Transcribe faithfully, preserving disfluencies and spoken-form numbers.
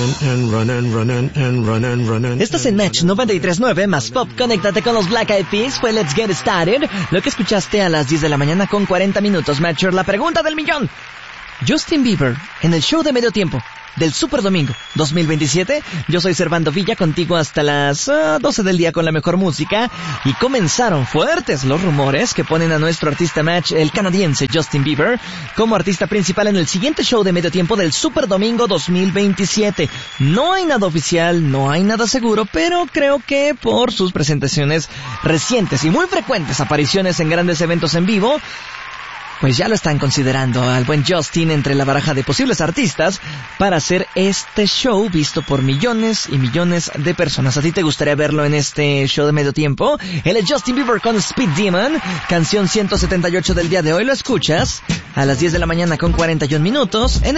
Estás en Match noventa y tres punto nueve más Pop. Conéctate con los Black Eyed Peas. Fue Let's Get Started. Lo que escuchaste a las diez de la mañana con cuarenta minutos. Matcher, la pregunta del millón. Justin Bieber en el show de medio tiempo del Super Domingo dos mil veintisiete. Yo soy Servando Villa, contigo hasta las uh, doce del día con la mejor música. Y comenzaron fuertes los rumores que ponen a nuestro artista Match, el canadiense Justin Bieber, como artista principal en el siguiente show de medio tiempo del Super Domingo dos mil veintisiete. No hay nada oficial, no hay nada seguro, pero creo que por sus presentaciones recientes y muy frecuentes apariciones en grandes eventos en vivo, pues ya lo están considerando al buen Justin entre la baraja de posibles artistas para hacer este show visto por millones y millones de personas. ¿A ti te gustaría verlo en este show de medio tiempo? Él es Justin Bieber con Speed Demon, canción ciento setenta y ocho del día de hoy. Lo escuchas a las diez de la mañana con cuarenta y un minutos en